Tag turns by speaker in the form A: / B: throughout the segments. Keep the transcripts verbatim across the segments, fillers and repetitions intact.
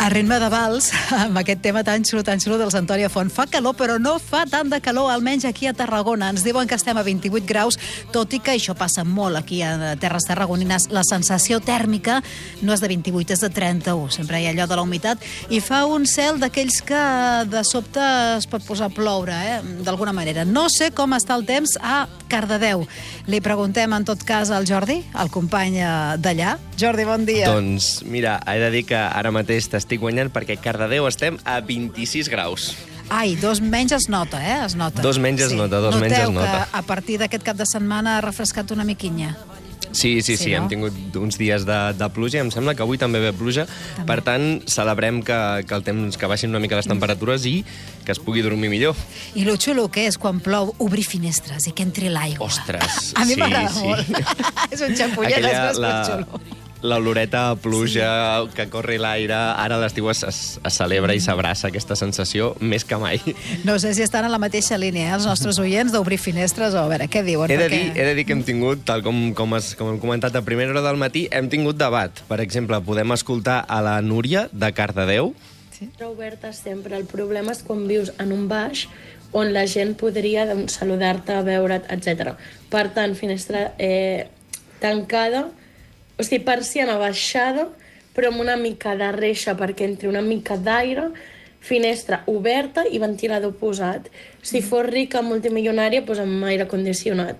A: A ritme de vals, amb aquest tema tan xulo, tan xulo del Antònia Font. Fa calor, però no fa tant de calor, almenys aquí a Tarragona. Ens diuen que estem a vint-i-vuit graus, tot i que això passa molt aquí a terres tarragonines. La sensació tèrmica no és de vint-i-vuit, és de trenta-u. Sempre hi ha allò de la humitat. I fa un cel d'aquells que de sobte es pot posar a ploure, eh? D'alguna manera. No sé com està el temps a Cardedeu. Li preguntem, en tot cas, al Jordi, el company d'allà. Jordi, bon dia.
B: Doncs, mira, he de dir que ara mateix t'estic guanyant perquè a Cardedeu estem a vint-i-sis graus.
A: Ai, dos menys es nota, eh? Es nota.
B: Dos menys es
A: sí.
B: nota, dos menys es nota.
A: Noteu que a partir d'aquest cap de setmana ha refrescat una miquinya.
B: Sí, sí, sí,
A: Sí,
B: sí,
A: no?
B: hem tingut uns dies de, de pluja i em sembla que avui també ve pluja.
A: També.
B: Per tant, celebrem que, que el temps que baixin una mica les temperatures i que es pugui dormir millor.
A: I lo xulo que és quan plou obrir finestres i que entri l'aigua.
B: Ostres,
A: A mi
B: sí,
A: m'agrada
B: sí.
A: molt. És un xampullet, és més la... xulo.
B: L'oloreta a pluja, sí. que corri l'aire, ara a l'estiu es, es, es celebra i s'abraça aquesta sensació més que mai.
A: No sé si estan a la mateixa línia, eh, els nostres oients, d'obrir finestres o a veure, què diuen?
B: He de,
A: Perquè...
B: dir, he de dir que hem tingut, tal com, com, es, com hem comentat a primera hora del matí, hem tingut debat. Per exemple, podem escoltar a la Núria de Cardedeu.
C: Sí. Oberta sempre. El problema és quan vius en un baix on la gent podria doncs, saludar-te, veure't, etcètera. Per tant, finestra eh, tancada, o sigui, persiana baixada, però amb una mica de reixa perquè entri una mica d'aire, finestra oberta i ventilador posat. Si fos rica, multimilionària, doncs amb aire condicionat.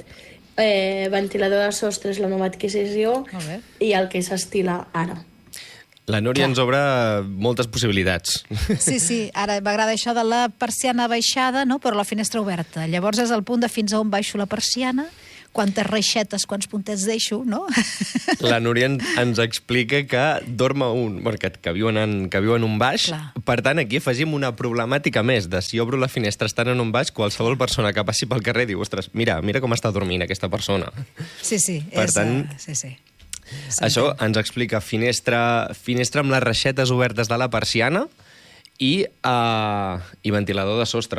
C: Eh, ventilador de sostre és la nova adquisició i el que s'estila ara.
B: La Núria Clar. ens obre moltes possibilitats.
A: Sí, sí, ara m'agrada això de la persiana baixada, no? Però la finestra oberta. Llavors és el punt de fins a on baixo la persiana, quantes reixetes, quants puntets deixo, no?
B: La Núria ens explica que dorm a un, bueno, que, que, viuen en, que viuen en un baix. Clar. Per tant, aquí afegim una problemàtica més de si obro la finestra estant en un baix, qualsevol persona que passi pel carrer diu, ostres, mira, mira com està dormint aquesta persona.
A: Sí, sí.
B: Per
A: és,
B: tant,
A: uh, sí, sí.
B: Això ens explica finestra, finestra amb les reixetes obertes de la persiana i, uh, i ventilador de sostre.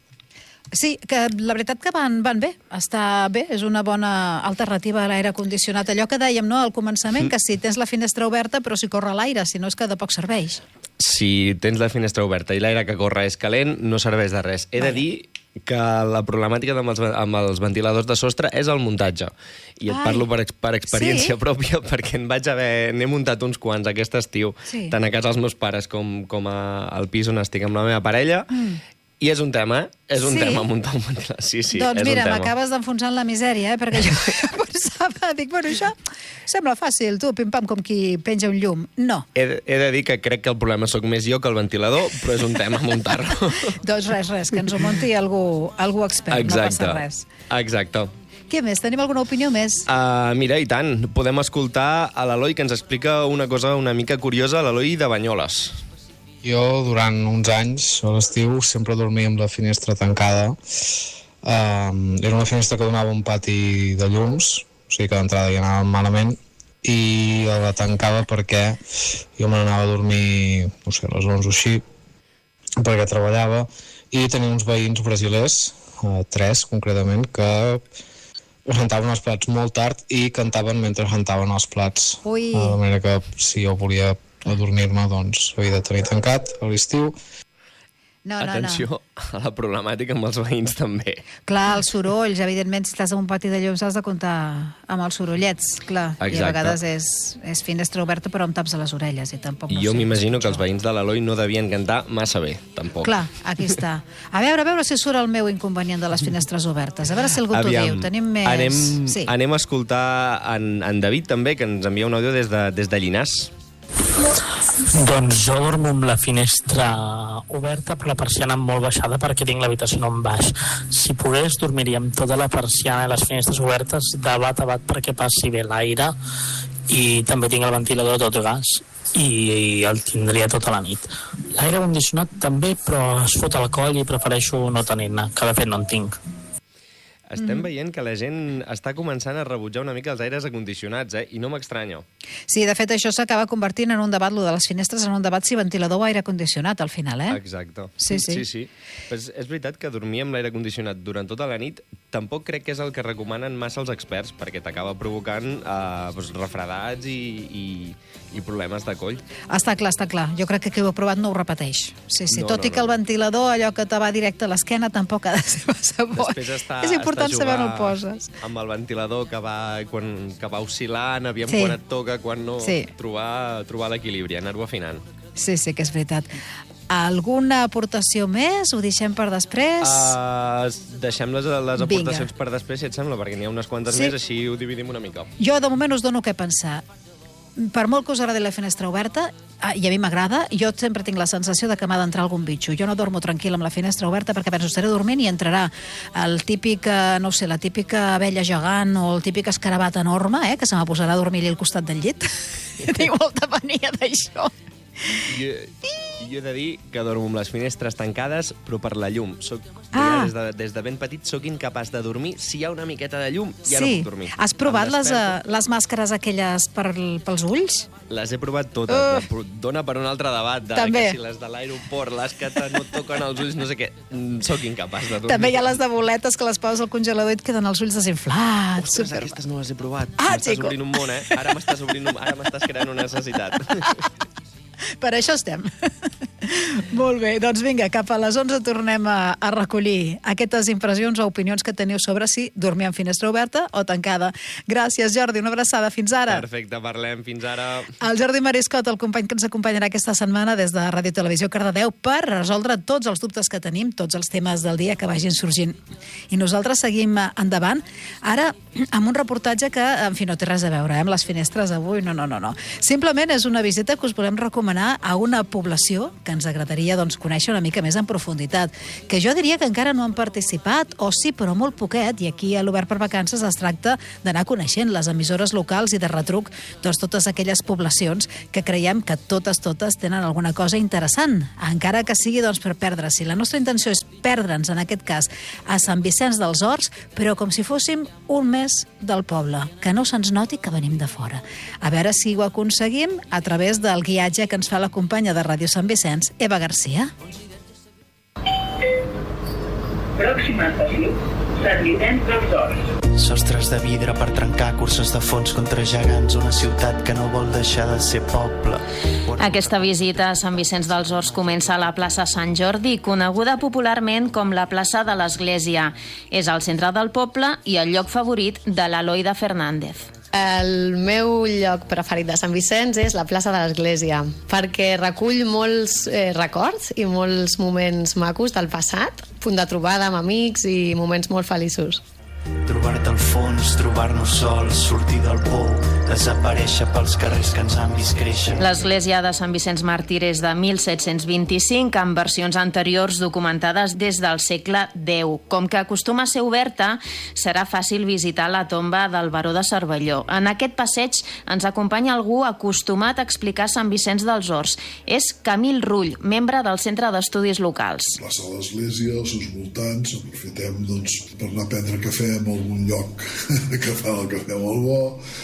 A: Sí, que la veritat que van, van bé. Està bé, és una bona alternativa a l'aire condicionat. Allò que dèiem, no?, al començament, que si tens la finestra oberta, però si corre l'aire, si no és que de poc serveix.
B: Si tens la finestra oberta i l'aire que corre és calent, no serveix de res. He de dir que la problemàtica amb els, amb els ventiladors de sostre és el muntatge. I et Ai, parlo per, per experiència sí? pròpia, perquè en vaig haver... N'he muntat uns quants aquest estiu, sí. tant a casa dels meus pares com, com a, al pis on estic amb la meva parella, mm. I és un tema, eh? És un
A: sí?
B: tema muntar un ventilador. Sí, sí,
A: doncs
B: és
A: mira,
B: un tema.
A: m'acabes d'enfonsar en la misèria, eh? Perquè jo pensava, dic, bueno, això sembla fàcil, tu, pim-pam, com qui penja un llum. No.
B: He, he de dir que crec que el problema sóc més jo que el ventilador, però és un tema muntar-lo.
A: Doncs res, res, que ens ho munti algú, algú expert,
B: Exacte.
A: No passa res.
B: Exacte.
A: Què més? Tenim alguna opinió més?
B: Uh, mira, i tant. Podem escoltar a l'Eloi, que ens explica una cosa una mica curiosa, l'Eloi de Banyoles.
D: Jo, durant uns anys, a l'estiu, sempre dormia amb la finestra tancada. Um, era una finestra que donava un pati de llums, o sigui que d'entrada hi anava malament, i la tancava perquè jo me n'anava a dormir, no sé, a les onze o així, perquè treballava, i tenia uns veïns brasilers, uh, tres concretament, que rentaven els plats molt tard i cantaven mentre rentaven els plats.
A: Ui.
D: Uh, de manera que si jo volia a dormir-me, doncs, havia de tenir tancat a l'estiu.
A: No, no,
B: Atenció
A: no.
B: a la problemàtica amb els veïns, també.
A: Clar, els sorolls, evidentment, si estàs en un pati de llums has de comptar amb els sorollets, clar.
B: Exacte.
A: I a vegades és, és finestra oberta però amb taps a les orelles i tampoc no
B: I jo
A: sé.
B: m'imagino que els veïns de l'Eloi no devien cantar massa bé, tampoc.
A: Clar, aquí està. A veure, a veure si surt el meu inconvenient de les finestres obertes. A veure si algú t'ho diu. Tenim més...
B: Anem,
A: sí.
B: anem a escoltar en, en David, també, que ens envia un àudio des de, des de Llinars.
E: Doncs jo dormo amb la finestra oberta però la persiana molt baixada perquè tinc l'habitació en baix. Si pogués dormiria amb tota la persiana i les finestres obertes de bat a bat perquè passi bé l'aire, i també tinc el ventilador tot gas i, i el tindria tota la nit. L'aire condicionat també, però es fot al coll i prefereixo no tenir-ne, que de fet no en tinc.
B: Estem mm. veient que la gent està començant a rebutjar una mica els aires acondicionats, eh? I no m'estranya.
A: Sí, de fet, això s'acaba convertint en un debat, lo de les finestres, en un debat si ventilador o aire condicionat, al final, eh?
B: Exacte.
A: Sí, sí.
B: sí, sí. Pues és veritat que dormir amb l'aire condicionat durant tota la nit tampoc crec que és el que recomanen massa els experts, perquè t'acaba provocant eh, doncs, refredats i, i, i problemes de coll.
A: Està clar, està clar. Jo crec que qui ho ha provat no ho repeteix. Sí, sí.
B: No,
A: Tot
B: no,
A: i que el
B: no.
A: ventilador, allò que te va directe a l'esquena, tampoc ha de ser massa bo.
B: Després està,
A: és important
B: està
A: saber on el poses.
B: Amb el ventilador que va, quan, que va oscil·lant, aviam
A: Sí.
B: quan et toca, quan no,
A: Sí.
B: trobar, trobar l'equilibri, anar-ho afinant.
A: Sí, sí, que és veritat. Alguna aportació més? Ho deixem per després?
B: Uh, deixem les, les
A: Vinga.
B: aportacions per després, si et sembla, perquè n'hi ha unes quantes
A: Sí.
B: més, així ho dividim una mica.
A: Jo, de moment, us dono què pensar. Per molt que us agradi la finestra oberta, ah, i a mi m'agrada, jo sempre tinc la sensació de que m'ha d'entrar algun bitxo. Jo no dormo tranquil amb la finestra oberta perquè penso, estaré dormint i entrarà el típic, eh, no sé, la típica abella gegant o el típic escarabat enorme, eh, que se me posarà a dormir-hi al costat del llit. Tinc molta mania d'això.
B: Jo, jo he de dir que dormo amb les finestres tancades, però per la llum. Soc,
A: Ah.
B: des, de, des de ben petit sóc incapaç de dormir. Si hi ha una miqueta de llum, ja
A: Sí.
B: no puc dormir.
A: Has provat
B: Em
A: les,
B: desperto.
A: eh, les màscares aquelles per, pels ulls?
B: Les he provat totes.
A: Uh.
B: Dona per un altre debat. De,
A: També.
B: Que si les de l'aeroport, les que te no et toquen els ulls, no sé què. Mm, Soc incapaç de dormir.
A: També hi ha les de boletes que les poses al congelador i et queden els ulls desinflats.
B: Ostres,
A: Super...
B: aquestes no les he provat.
A: Ah,
B: m'estàs
A: xico.
B: obrint un món, eh? Ara m'estàs obrint un... Ara m'estàs creant una necessitat.
A: Per això estem. Molt bé, doncs vinga, cap a les onze tornem a, a recollir aquestes impressions o opinions que teniu sobre si dormir amb finestra oberta o tancada. Gràcies, Jordi, una abraçada. Fins ara.
B: Perfecte, parlem. Fins ara.
A: El Jordi Mariscot, el company que ens acompanyarà aquesta setmana des de Ràdio Televisió Cardedeu per resoldre tots els dubtes que tenim, tots els temes del dia que vagin sorgint. I nosaltres seguim endavant, ara amb un reportatge que, en fi, no té res a veure eh, amb les finestres avui, no, no, no, no. Simplement és una visita que us volem recomanar a una població que ens agradaria doncs, conèixer una mica més en profunditat, que jo diria que encara no han participat, o sí, però molt poquet, i aquí a l'Obert per Vacances es tracta d'anar coneixent les emissores locals i de retruc doncs, totes aquelles poblacions que creiem que totes, totes tenen alguna cosa interessant, encara que sigui doncs, per perdre. Si la nostra intenció és perdre'ns, en aquest cas, a Sant Vicenç dels Horts, però com si fóssim un mes del poble, que no se'ns noti que venim de fora. A veure si ho aconseguim a través del guiatge que ens fa la companya de Ràdio Sant Vicenç, Eva Garcia.
F: Pròxima estació, Sant Vicenç dels Horts.
G: Sostres de vidre per trencar curses de fons contra gegants, una ciutat que no vol deixar de ser poble.
H: Aquesta visita a Sant Vicenç dels Horts comença a la plaça Sant Jordi, coneguda popularment com la plaça de l'Església. És al centre del poble i el lloc favorit de l'Eloida Fernández.
I: El meu lloc preferit de Sant Vicenç és la plaça de l'Església, perquè recull molts eh, records i molts moments macos del passat, punt de trobada amb amics i moments molt feliços.
G: Trobar-te al fons, trobar-nos sols, sortir del pou, desaparèixer pels carrers que ens han vist créixer.
H: L'església de Sant Vicenç Màrtir és de mil set-cents vint-i-cinc, amb versions anteriors documentades des del segle deu. Com que acostuma a ser oberta, serà fàcil visitar la tomba del baró de Cervelló. En aquest passeig ens acompanya algú acostumat a explicar Sant Vicenç dels Horts. És Camil Rull, membre del Centre d'Estudis Locals.
J: La plaça de l'Església, els seus voltants, aprofitem doncs, per anar a prendre cafè en algun lloc que fa el cafè molt bo,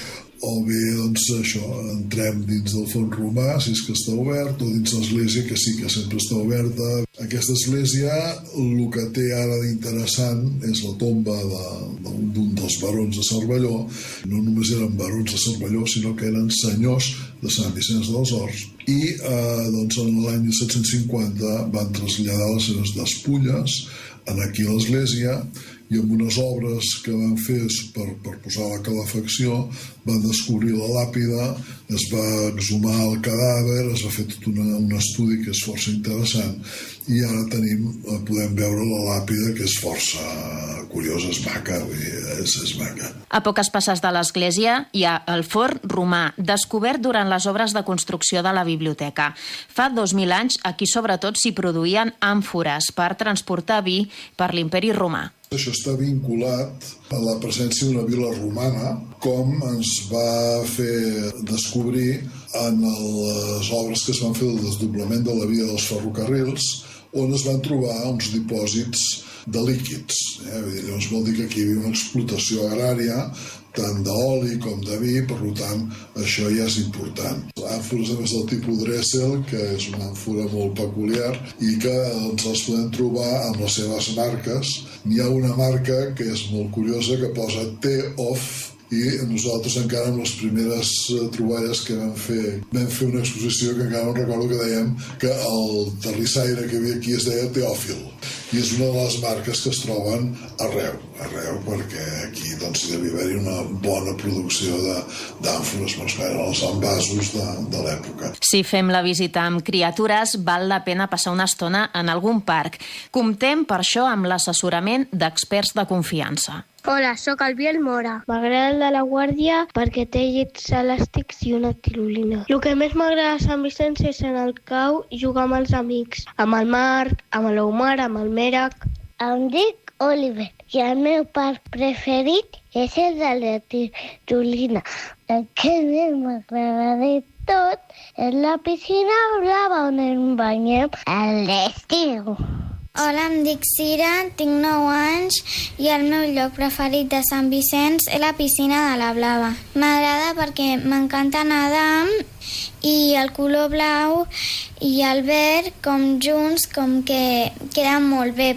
J: o bé, doncs, això, entrem dins del fons romà, si és que està obert, o dins l'església, que sí que sempre està oberta. Aquesta església, el que té ara d'interessant és la tomba d'un de, dels barons de Cervelló. No només eren barons de Cervelló, sinó que eren senyors de Sant Vicenç dels Horts. I, eh, doncs, en l'any disset cinquanta van traslladar les seves despulles aquí a l'església, i amb unes obres que van fer per, per posar la calefacció van descobrir la làpida, es va exhumar el cadàver, es va fer tot una, un estudi que és força interessant, i ara tenim, podem veure la làpida, que és força curiosa, és maca, és, és maca.
H: A poques passes de l'església hi ha el forn romà, descobert durant les obres de construcció de la biblioteca. Fa dos mil anys aquí sobretot s'hi produïen àmfores per transportar vi per l'imperi romà.
J: Això està vinculat a la presència d'una vila romana, com ens va fer descobrir en les obres que es van fer del desdoblament de la via dels ferrocarrils, on es van trobar uns dipòsits de líquids. Eh? Llavors vol dir que aquí hi havia una explotació agrària tant d'oli com de vi, per tant, això ja és important. Àmfores, a més, del tipus Dressel, que és una àmfora molt peculiar i que doncs, les podem trobar amb les seves marques. N'hi ha una marca que és molt curiosa, que posa T-Off, i nosaltres encara amb les primeres troballes que vam fer, vam fer una exposició que encara no recordo que dèiem que el terrissaire que hi havia aquí es deia Teòfil, i és una de les marques que es troben arreu, arreu perquè aquí doncs, hi devia haver-hi una bona producció d'àmfores, però eren els envasos de, de l'època.
H: Si fem la visita amb criatures, val la pena passar una estona en algun parc. Comptem per això amb l'assessorament d'experts de confiança.
K: Hola, sóc el Biel Mora. M'agrada el de la Guàrdia perquè té llits elàstics i una tirolina. El que més m'agrada a Sant Vicenç és en el cau jugar amb els amics, amb el Marc, amb l'Omar, amb el Merac.
L: Em dic Oliver i el meu parc preferit és el de la tirolina. El que més m'agrada de tot és la piscina blava on ens banyem a l'estiu.
M: Hola, em dic Cira, tinc nou anys i el meu lloc preferit de Sant Vicenç és la piscina de la Blava. M'agrada perquè m'encanta nedar i el color blau i el verd com junts com que queden molt bé.